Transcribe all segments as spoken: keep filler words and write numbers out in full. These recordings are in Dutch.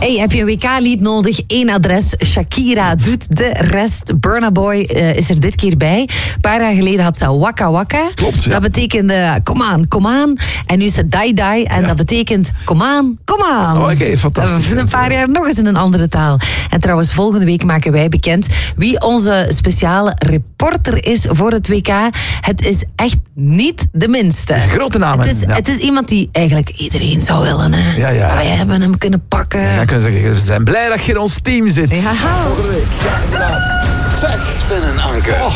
Hey, heb je een W K-lied nodig? Eén adres. Shakira doet de rest. Burna Boy uh, is er dit keer bij. Een paar jaar geleden had ze Waka Waka. Klopt, ja. Dat betekende kom aan, kom aan. En nu is het Dai Dai. En ja. dat betekent kom aan, kom aan. Oh, oké, okay, fantastisch. Een paar jaar nog eens in een andere taal. En trouwens, volgende week maken wij bekend wie onze speciale reporter is voor het W K. Het is echt niet de minste. Het is een grote naam. Het is, ja. het is iemand die eigenlijk iedereen zou willen. Hè. Ja, ja. Wij hebben hem kunnen pakken. Ja, kunnen zeggen, we zijn blij dat je in ons team zit. Ja. Volgende week. Ja, inderdaad. Zeg. Sven en Anke. Oh.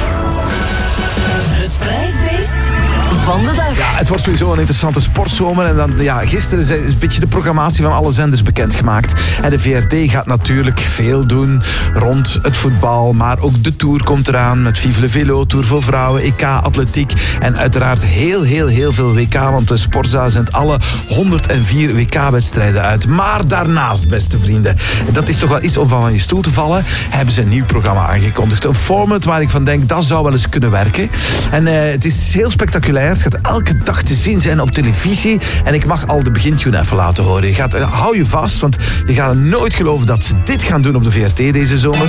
Het prijsbeest van de dag. Ja, het wordt sowieso een interessante sportzomer. En dan, ja, gisteren is een beetje de programmatie van alle zenders bekendgemaakt. En de V R T gaat natuurlijk veel doen rond het voetbal. Maar ook de Tour komt eraan met Vive le Velo, Tour voor vrouwen, E K, atletiek. En uiteraard heel, heel, heel veel W K. Want de Sportza zendt alle honderdvier W K-wedstrijden uit. Maar daarnaast, beste vrienden, dat is toch wel iets om van je stoel te vallen, hebben ze een nieuw programma aangekondigd. Een format waar ik van denk, dat zou wel eens kunnen werken. En uh, het is heel spectaculair. Het gaat elke dag te zien zijn op televisie. En ik mag al de begintune even laten horen. Je gaat, uh, hou je vast, want je gaat nooit geloven dat ze dit gaan doen op de V R T deze zomer.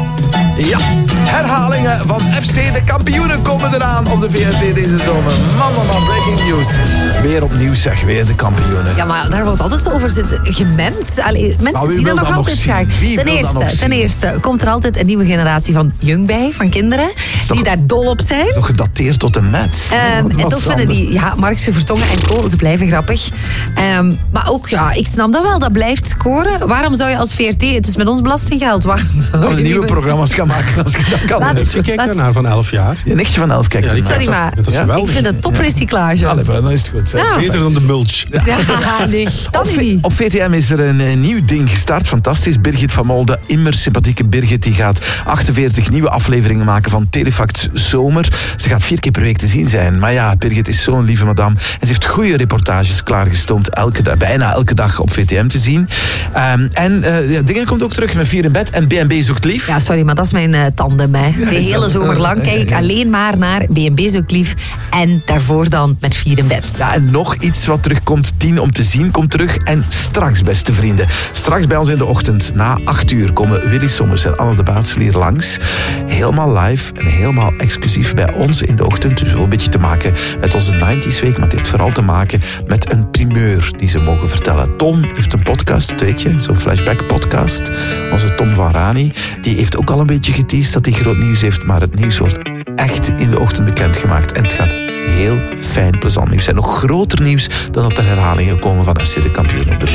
Ja, herhalingen van F C de kampioenen komen eraan op de V R T deze zomer. Man, man, man, breaking news. Weer opnieuw, zeg, weer de kampioenen. Ja, maar daar wordt altijd zo over zitten gememd. Allee, mensen zien er nog altijd graag. Ten eerste, ten eerste komt er altijd een nieuwe generatie van jong bij, van kinderen, toch, die daar dol op zijn. Nog gedateerd tot een match. Um, en toch vinden die, ja, Markse Vertongen en co, ze blijven grappig. Um, maar ook, ja, ik snap dat wel, dat blijft scoren. Waarom zou je als V R T, het is met ons belastinggeld, waarom zou je nieuwe nieuwe programma's gaan maken als je dat kan. Laat, Je kijkt daarnaar van elf jaar. Je nichtje van elf kijkt Ja, ernaar. Sorry, maar Dat is Ja. geweldig. ik vind het toprecyclage. Allee, dan is het goed. Zeg. Ja. Beter dan de mulch. Ja, nee, dat Op, niet. op V T M is er een, een nieuw ding gestart. Fantastisch. Birgit van Molde, immer sympathieke Birgit, die gaat achtenveertig nieuwe afleveringen maken van Telefact Zomer. Ze gaat vier keer per week te zien zijn. Maar ja, Birgit is zo'n lieve madame. En ze heeft goede reportages klaargestoomd. Elke dag, bijna elke dag op V T M te zien. Um, en uh, ja, Dingen komt ook terug met Vier in Bed en B en B zoekt lief. Ja, sorry, maar dat is mijn uh, tandem. Hè. De is hele dat- zomer lang kijk ik alleen maar naar B en B Zoekt Lief. En daarvoor dan met Vier in Bed. Ja, en nog iets wat terugkomt. Tien om te zien komt terug. En straks, beste vrienden. Straks bij ons in de ochtend, na acht uur, komen Willy Sommers en Anne de Baatselier langs. Helemaal live en helemaal exclusief bij ons in de ochtend. Dus wel een beetje te maken met onze nineties week. Maar het heeft vooral te maken met een primeur die ze mogen vertellen. Tom heeft een podcast, weet je. Zo'n flashback podcast. Onze Tom van Rani. Die heeft ook al een beetje geteased dat hij groot nieuws heeft. Maar het nieuws wordt echt in de ochtend bekendgemaakt. En het gaat heel fijn, plezant nieuws. En nog groter nieuws dan dat er herhalingen komen van F C de kampioen op de